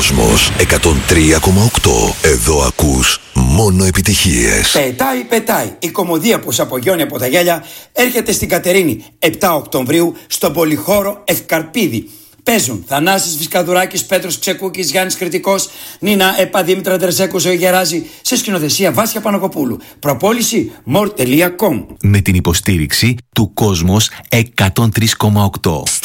Κόσμος 103,8. Εδώ ακούς μόνο επιτυχίες. Πετάει. Η κομμωδία που σε απογειώνει από τα γέλια έρχεται στην Κατερίνη 7 Οκτωβρίου στον Πολυχώρο Ευκαρπίδη. Παίζουν Θανάσης Βυσκαδουράκης, Πέτρος Ξεκούκης, Γιάννης Κρητικός, Νίνα Επα, Δήμητρα Τερζέκου, Ζωή Γεράζη, σε σκηνοθεσία Βάσια Πανακοπούλου. Προπόληση more.com. Με την υποστήριξη του Κόσμος 103,8.